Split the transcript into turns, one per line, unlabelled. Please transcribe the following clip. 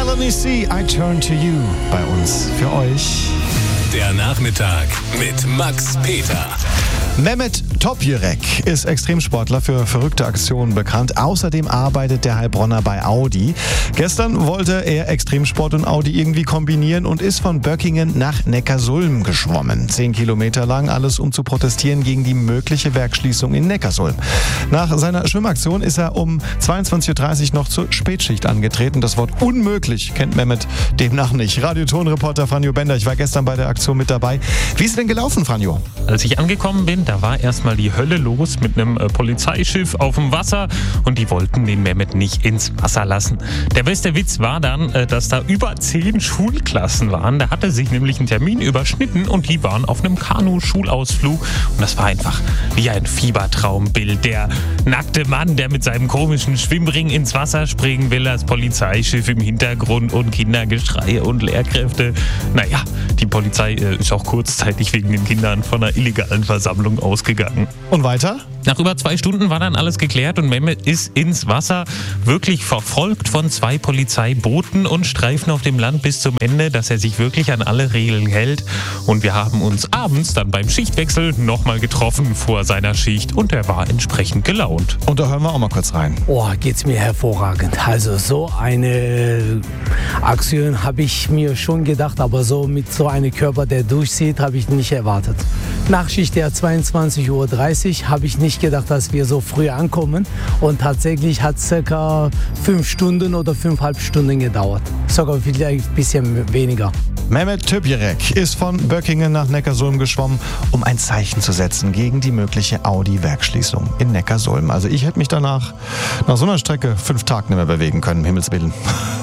Melanie C., I Turn to You bei uns für euch.
Der Nachmittag mit Max Peter.
Mehmet Topjürek ist Extremsportler für verrückte Aktionen bekannt. Außerdem arbeitet der Heilbronner bei Audi. Gestern wollte er Extremsport und Audi irgendwie kombinieren und ist von Böckingen nach Neckarsulm geschwommen. 10 Kilometer lang, alles um zu protestieren gegen die mögliche Werksschließung in Neckarsulm. Nach seiner Schwimmaktion ist er um 22.30 Uhr noch zur Spätschicht angetreten. Das Wort unmöglich kennt Mehmet demnach nicht. Radiotonreporter Franjo Bender, ich war gestern bei der Aktion mit dabei. Wie ist es denn gelaufen, Franjo?
Als ich angekommen bin, da war erstmal die Hölle los mit einem Polizeischiff auf dem Wasser und die wollten den Mehmet nicht ins Wasser lassen. Der beste Witz war dann, dass da über 10 Schulklassen waren. Da hatte sich nämlich ein Termin überschnitten und die waren auf einem Kanu-Schulausflug und das war einfach wie ein Fiebertraumbild. Der nackte Mann, der mit seinem komischen Schwimmring ins Wasser springen will, das Polizeischiff im Hintergrund und Kindergeschrei und Lehrkräfte. Naja, die Polizei ist auch kurzzeitig wegen den Kindern von einer illegalen Versammlung ausgegangen.
Und weiter?
Nach über 2 Stunden war dann alles geklärt und Mehmet ist ins Wasser, wirklich verfolgt von 2 Polizeibooten und Streifen auf dem Land bis zum Ende, dass er sich wirklich an alle Regeln hält. Und wir haben uns abends dann beim Schichtwechsel nochmal getroffen vor seiner Schicht und er war entsprechend gelaunt.
Und da hören wir auch mal kurz rein.
Oh, geht's mir hervorragend. Also so eine Aktion habe ich mir schon gedacht, aber so mit so einem Körper, der durchzieht, habe ich nicht erwartet. Nachschicht der 22.30 Uhr habe ich nicht gedacht, dass wir so früh ankommen. Und tatsächlich hat es ca. 5 Stunden oder 5,5 Stunden gedauert. Sogar vielleicht ein bisschen weniger.
Mehmet Topjürek ist von Böckingen nach Neckarsulm geschwommen, um ein Zeichen zu setzen gegen die mögliche Audi-Werksschließung in Neckarsulm. Also ich hätte mich danach nach so einer Strecke 5 Tage nicht mehr bewegen können, um Himmels Willen.